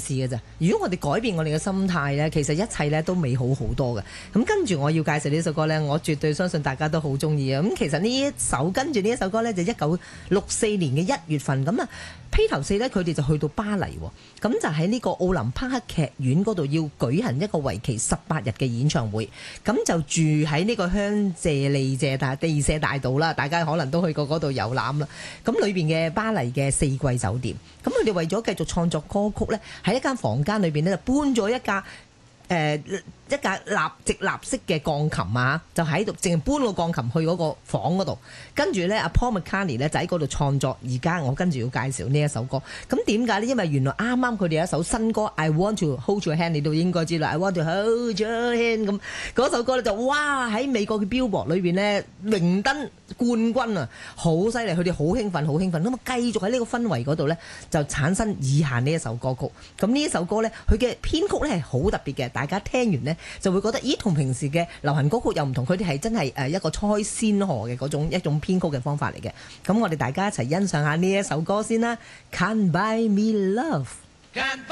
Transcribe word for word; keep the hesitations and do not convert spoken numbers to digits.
事嘅咋。如果我哋改變我哋嘅心態呢，其實一切呢都美好好多嘅。咁跟住我要介紹呢首歌呢，我絕對相信大家都好中意啊。咁其實呢一首跟住呢一首歌呢，就一九六四年嘅一月份咁啊，披頭四呢，佢哋就去到巴黎，咁就喺呢個奧林匹克劇院嗰度要舉行一個為期十八日嘅演唱會，咁就住喺呢個香榭麗舍大地舍大道啦，大家可能都去過嗰度遊覽啦。咁裏邊嘅巴黎嘅四季酒店，咁佢哋為咗繼續創作歌曲呢，喺一間房間裏邊呢，就搬咗一架誒、呃、一架立直立式嘅鋼琴啊，就喺度淨係搬個鋼琴去嗰個房嗰度，跟住呢，阿 Paul McCartney 呢就喺嗰度創作。而家我跟住要介紹呢一首歌，咁點解呢？因為原來啱啱佢哋有一首新歌 I Want to Hold Your Hand， 你都應該知啦。I Want to Hold Your Hand 咁嗰首歌呢，就哇喺美國嘅 Billboard 裏邊呢，榮登冠軍啊，好犀利！佢哋好興奮，好興奮咁啊！繼續喺呢個氛圍嗰度呢，就產生以下呢一首歌曲。咁呢一首歌呢，佢嘅編曲呢係好特別嘅，大家聽完呢，就會覺得咦，同平時嘅流行歌曲又唔同，佢哋係真係誒一個開先河嘅嗰種一種編曲嘅方法嚟嘅。咁我哋大家一齊欣賞下呢一首歌先啦。Can't Buy Me Love。